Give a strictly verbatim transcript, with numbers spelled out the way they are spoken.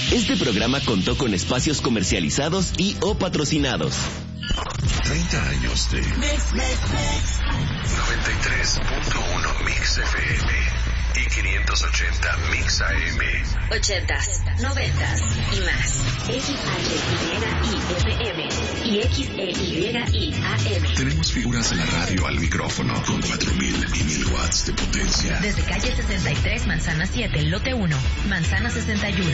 Este programa contó con espacios comercializados y o patrocinados. treinta años de Mix, Mix, Mix. noventa y tres punto uno Mix F M y quinientos ochenta Mix A M. ochentas, noventas y más. X H Y F M y X E Y I A M. Tenemos figuras en la radio al micrófono con cuatro mil y mil watts de potencia. Desde calle sesenta y tres, Manzana siete, lote uno, Manzana sesenta y uno.